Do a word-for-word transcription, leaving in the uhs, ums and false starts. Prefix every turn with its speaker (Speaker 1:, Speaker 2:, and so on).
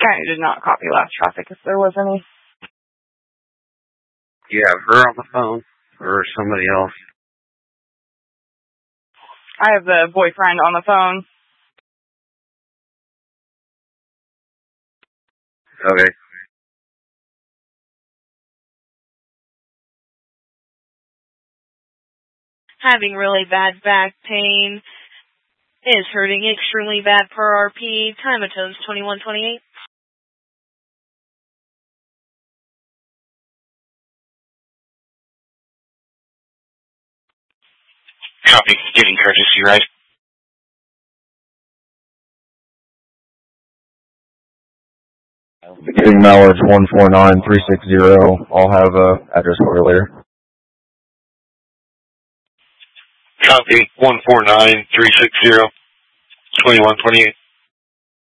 Speaker 1: I did not copy last traffic if there was any.
Speaker 2: You have her on the phone or somebody else?
Speaker 1: I have the boyfriend on the phone.
Speaker 2: Okay.
Speaker 3: Having really bad back pain. Is hurting extremely bad per R P. Time of tones twenty-one twenty-eight.
Speaker 4: Copy. Giving courtesy ride.
Speaker 5: Getting mileage one four nine three six zero. I'll have a address for you later.
Speaker 4: Copy. one four nine three six zero. twenty-one twenty-eight.